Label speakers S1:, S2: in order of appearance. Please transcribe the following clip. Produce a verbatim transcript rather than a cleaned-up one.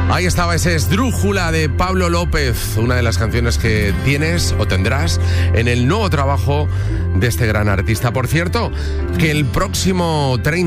S1: Ahí estaba ese Esdrújula de Pablo López, una de las canciones que tienes o tendrás en el nuevo trabajo de este gran artista. Por cierto, que el próximo treinta